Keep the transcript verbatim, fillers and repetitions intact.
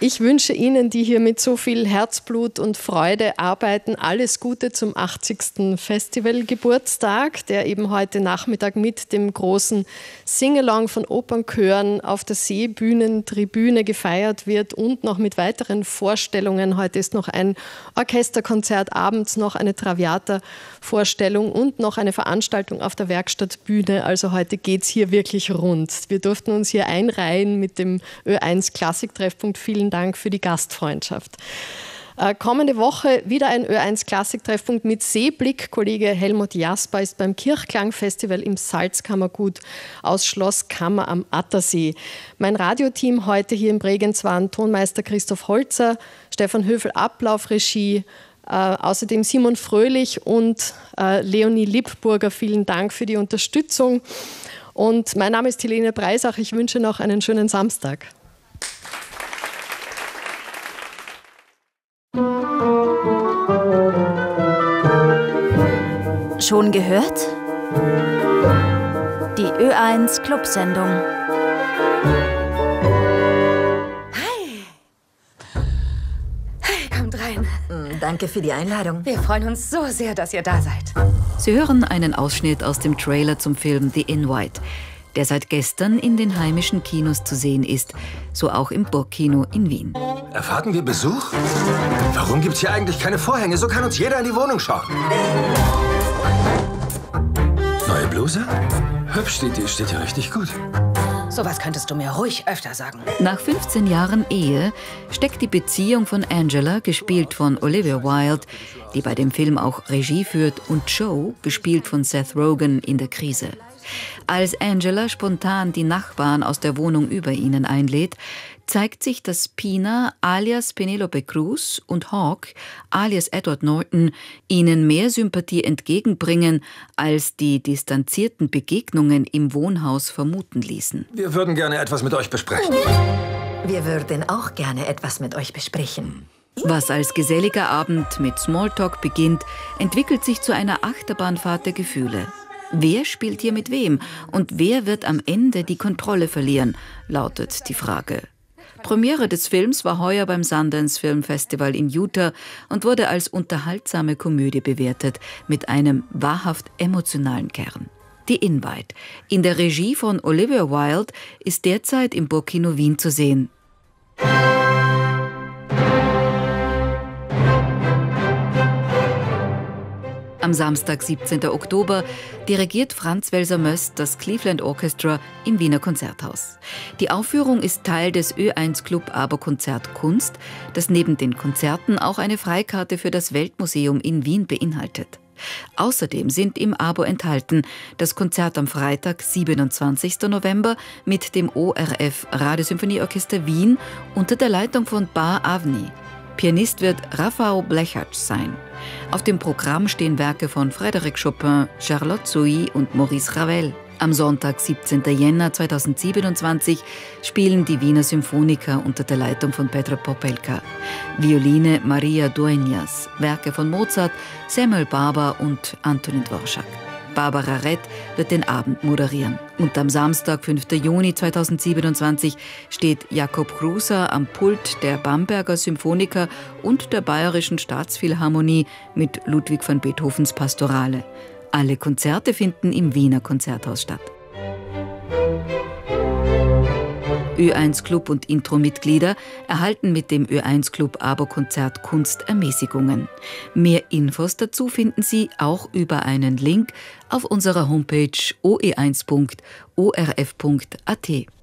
Ich wünsche Ihnen, die hier mit so viel Herzblut und Freude arbeiten, alles Gute zum achtzigsten Festivalgeburtstag, der eben heute Nachmittag mit dem großen Singalong von Opernchören auf der Seebühnentribüne gefeiert wird und noch mit weiteren Vorstellungen. Heute ist noch ein Orchesterkonzert, abends noch eine Traviata-Vorstellung und noch eine Veranstaltung auf der Werkstattbühne. Also heute geht es hier wirklich rund. Wir durften uns hier einreihen mit dem Ö eins Klassiktreffpunkt. Vielen Dank für die Gastfreundschaft. Äh, kommende Woche wieder ein Ö eins Klassiktreffpunkt mit Seeblick. Kollege Helmut Jasper ist beim Kirchklangfestival im Salzkammergut aus Schloss Kammer am Attersee. Mein Radioteam heute hier in Bregenz waren Tonmeister Christoph Holzer, Stefan Höfel Ablaufregie, äh, außerdem Simon Fröhlich und äh, Leonie Lippburger. Vielen Dank für die Unterstützung. Und mein Name ist Helene Breisach. Ich wünsche noch einen schönen Samstag. Schon gehört? Die Ö eins Clubsendung. Hi. Hi, kommt rein. Danke für die Einladung. Wir freuen uns so sehr, dass ihr da seid. Sie hören einen Ausschnitt aus dem Trailer zum Film The Invite, der seit gestern in den heimischen Kinos zu sehen ist, so auch im Burgkino in Wien. Erwarten wir Besuch? Warum gibt's hier eigentlich keine Vorhänge? So kann uns jeder in die Wohnung schauen. Neue Bluse? Hübsch, die, die steht ja richtig gut. Sowas könntest du mir ruhig öfter sagen. Nach fünfzehn Jahren Ehe steckt die Beziehung von Angela, gespielt von Olivia Wilde, die bei dem Film auch Regie führt, und Joe, gespielt von Seth Rogen, in der Krise. Als Angela spontan die Nachbarn aus der Wohnung über ihnen einlädt, zeigt sich, dass Pina alias Penelope Cruz und Hawk alias Edward Norton ihnen mehr Sympathie entgegenbringen, als die distanzierten Begegnungen im Wohnhaus vermuten ließen. Wir würden gerne etwas mit euch besprechen. Wir würden auch gerne etwas mit euch besprechen. Was als geselliger Abend mit Smalltalk beginnt, entwickelt sich zu einer Achterbahnfahrt der Gefühle. Wer spielt hier mit wem und wer wird am Ende die Kontrolle verlieren, lautet die Frage. Premiere des Films war heuer beim Sundance Film Festival in Utah und wurde als unterhaltsame Komödie bewertet, mit einem wahrhaft emotionalen Kern. The Invite, in der Regie von Olivia Wilde, ist derzeit im Burgkino Wien zu sehen. Am Samstag, siebzehnten Oktober, dirigiert Franz Welser-Möst das Cleveland Orchestra im Wiener Konzerthaus. Die Aufführung ist Teil des Ö eins Club Abo-Konzert Kunst, das neben den Konzerten auch eine Freikarte für das Weltmuseum in Wien beinhaltet. Außerdem sind im Abo enthalten das Konzert am Freitag, siebenundzwanzigsten November, mit dem O R F Radiosymphonieorchester Wien unter der Leitung von Bar Avni. Pianist wird Rafał Blechacz sein. Auf dem Programm stehen Werke von Frédéric Chopin, Charlotte Sohi und Maurice Ravel. Am Sonntag, siebzehnten Jänner zweitausendsiebenundzwanzig, spielen die Wiener Symphoniker unter der Leitung von Petra Popelka. Violine Maria Dueñas, Werke von Mozart, Samuel Barber und Antonin Dvorak. Barbara Rett wird den Abend moderieren. Und am Samstag, fünften Juni zweitausendsiebenundzwanzig, steht Jakob Gruser am Pult der Bamberger Symphoniker und der Bayerischen Staatsphilharmonie mit Ludwig van Beethovens Pastorale. Alle Konzerte finden im Wiener Konzerthaus statt. Ö eins Club und Intro-Mitglieder erhalten mit dem Ö eins Club Abo-Konzert Kunst Ermäßigungen. Mehr Infos dazu finden Sie auch über einen Link auf unserer Homepage o e eins punkt o r f punkt a t.